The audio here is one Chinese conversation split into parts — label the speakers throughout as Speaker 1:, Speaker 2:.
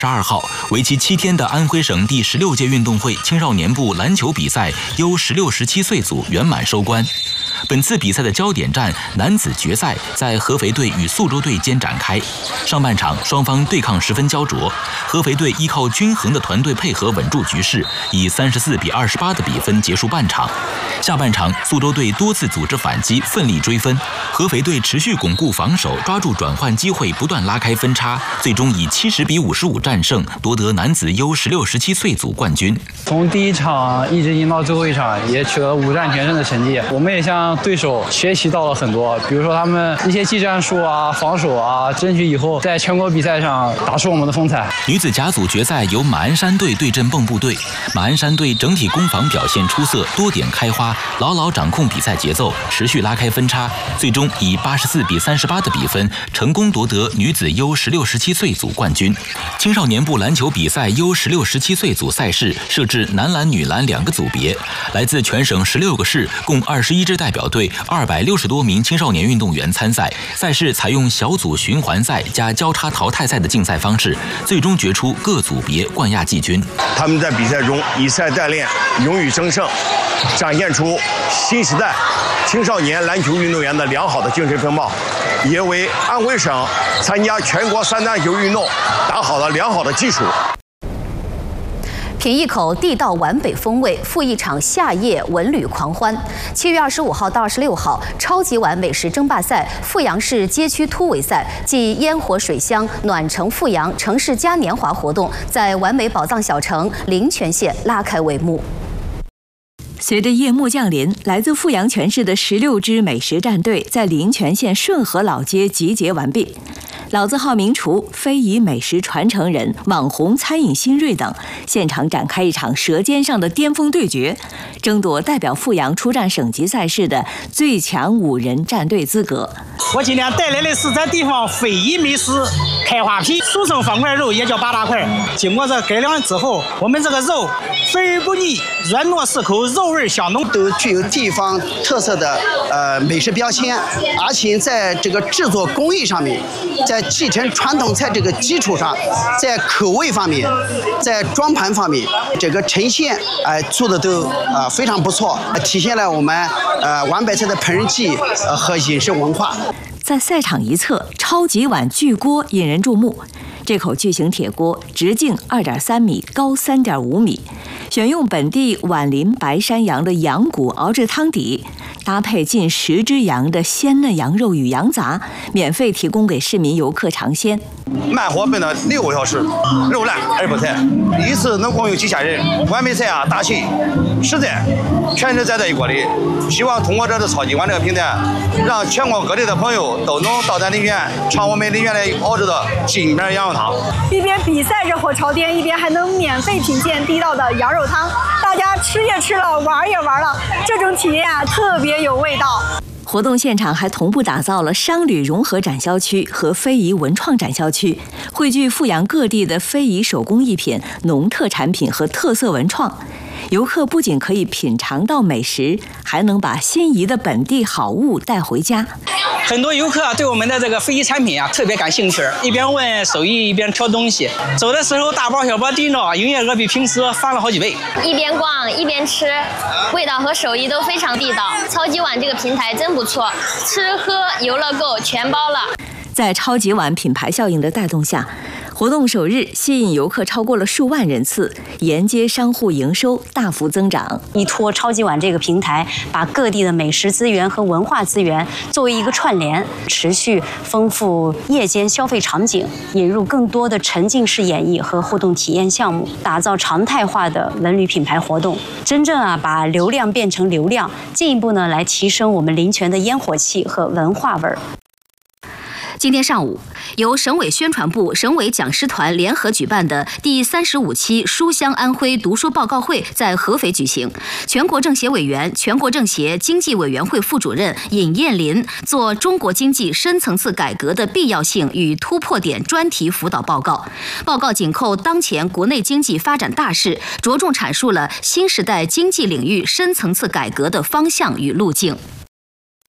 Speaker 1: 12号，为期7天的安徽省第16届运动会青少年部篮球比赛 U16、17岁组圆满收官。本次比赛的焦点战男子决赛在合肥队与宿州队间展开。上半场双方对抗十分焦灼，合肥队依靠均衡的团队配合稳住局势，以34比28的比分结束半场。下半场，宿州队多次组织反击，奋力追分。合肥队持续巩固防守，抓住转换机会，不断拉开分差，最终以70比55战胜，夺得男子 U16、17岁组冠军。
Speaker 2: 从第一场一直赢到最后一场，也取得5战全胜的成绩。我们也向对手学习到了很多，比如说他们一些技战术啊、防守啊，争取以后在全国比赛上打出我们的风采。
Speaker 1: 女子甲组决赛由马鞍山队对阵蚌埠队，马鞍山队整体攻防表现出色，多点开花，牢牢掌控比赛节奏，持续拉开分差，最终以84比38的比分成功夺得女子 U16、17岁组冠军。青少年部篮球比赛 U16、17岁组赛事设置男篮、女篮2个组别，来自全省16个市，共21支代表队，260多名青少年运动员参赛。赛事采用小组循环赛加交叉淘汰赛的竞赛方式，最终决出各组别冠亚季军。
Speaker 3: 他们在比赛中以赛代练，勇于争胜，展现出新时代青少年篮球运动员的良好的精神风貌，也为安徽省参加全国3大球运动打好了良好的基础。
Speaker 4: 品一口地道皖北风味，赴一场夏夜文旅狂欢。7月25号到26号，超级碗美食争霸赛阜阳市街区突围赛暨烟火水乡暖城阜阳城市嘉年华活动，在皖美宝藏小城临泉县拉开帷幕。
Speaker 5: 随着夜幕降临，来自阜阳全市的16支美食战队在临泉县顺河老街集结完毕。老字号名厨、非遗美食传承人、网红餐饮新锐等，现场展开一场舌尖上的巅峰对决，争夺代表阜阳出战省级赛事的最强5人战队资格。
Speaker 6: 我今天带来的是咱地方非遗美食开花皮，俗称方块肉，也叫八大块。经过这改良之后，我们这个肉肥而不腻，软糯适口，肉味香浓，
Speaker 7: 都具有地方特色的美食标签，而且在这个制作工艺上面，在继承传统菜这个基础上，在口味方面，在装盘方面，这个呈现做的都非常不错，体现了我们皖北菜的烹饪技和饮食文化。
Speaker 5: 在赛场一侧，超级碗巨锅引人注目。这口巨型铁锅直径2.3米，高3.5米，选用本地皖林白山羊的羊骨熬制汤底，搭配近10只羊的鲜嫩羊肉与羊杂，免费提供给市民游客尝鲜。
Speaker 3: 慢火焖了6个小时，肉烂而不柴，一次能供应几千人。皖北菜啊，大气实在，全是在一锅里。希望通过这个超级碗这个平台，让全国各地的朋友都能到咱临泉尝我们临泉的熬制的金面羊肉汤。
Speaker 8: 一边比赛热火朝天，一边还能免费品鉴地道的羊肉汤，大家吃也吃了，玩也玩了，这种体验特别有味道。
Speaker 5: 活动现场还同步打造了商旅融合展销区和非遗文创展销区，汇聚阜阳各地的非遗手工艺品、农特产品和特色文创。游客不仅可以品尝到美食，还能把心仪的本地好物带回家。
Speaker 6: 很多游客对我们的这个非遗产品特别感兴趣，一边问手艺一边挑东西。走的时候大包小包提着，营业额比平时翻了好几倍。
Speaker 9: 一边逛一边吃，味道和手艺都非常地道。超级碗这个平台真不错，吃喝游乐购全包了。
Speaker 5: 在超级碗品牌效应的带动下，活动首日吸引游客超过了数万人次，沿街商户营收大幅增长。
Speaker 10: 依托超级碗这个平台，把各地的美食资源和文化资源作为一个串联，持续丰富夜间消费场景，引入更多的沉浸式演绎和互动体验项目，打造常态化的文旅品牌活动，真正把流量变成流量，进一步来提升我们临泉的烟火气和文化味儿。
Speaker 4: 今天上午，由省委宣传部、省委讲师团联合举办的第35期书香安徽读书报告会在合肥举行。全国政协委员、全国政协经济委员会副主任尹艳林做中国经济深层次改革的必要性与突破点专题辅导报告。报告紧扣当前国内经济发展大势，着重阐述了新时代经济领域深层次改革的方向与路径。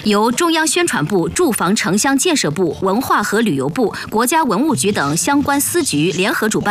Speaker 4: 由中央宣传部、住房城乡建设部、文化和旅游部、国家文物局等相关司局联合主办。